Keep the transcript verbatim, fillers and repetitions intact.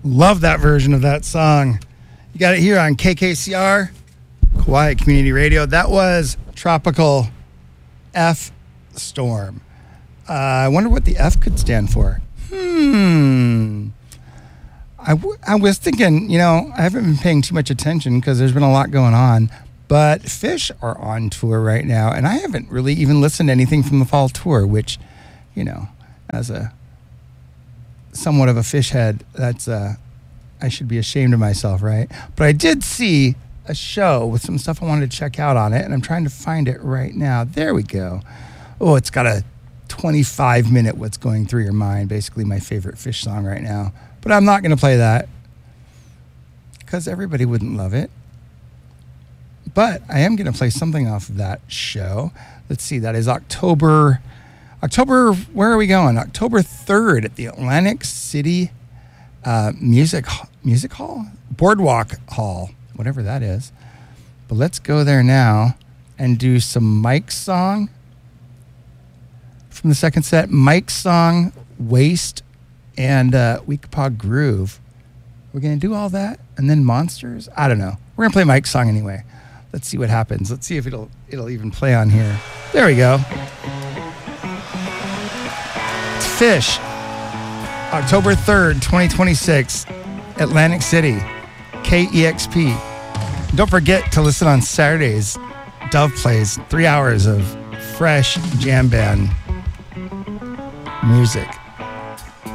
Love that version of that song. You got it here on K K C R, Quiet Community Radio. That was Tropical F Storm. Uh, I wonder what the F could stand for. Hmm. I, w- I was thinking, you know, I haven't been paying too much attention because there's been a lot going on, but Fish are on tour right now, and I haven't really even listened to anything from the fall tour, which, you know, as a somewhat of a Fish head, that's, uh, I should be ashamed of myself, right? But I did see a show with some stuff I wanted to check out on it, and I'm trying to find it right now. There we go. Oh, it's got a twenty-five minute What's Going Through Your Mind, basically my favorite Fish song right now. But I'm not going to play that because everybody wouldn't love it. But I am going to play something off of that show. Let's see, that is October, October, where are we going? October third at the Atlantic City uh, Music Music Hall? Boardwalk Hall, whatever that is. But let's go there now and do some Mike's song from the second set. Mike's song, Waste, and uh, Weak Paw Groove. We're going to do all that and then Monsters? I don't know. We're going to play Mike's song anyway. Let's see what happens. Let's see if it'll it'll even play on here. There we go. It's Fish. October third, twenty twenty-six. Atlantic City. K E X P. Don't forget to listen on Saturdays. Dove plays three hours of fresh jam band music.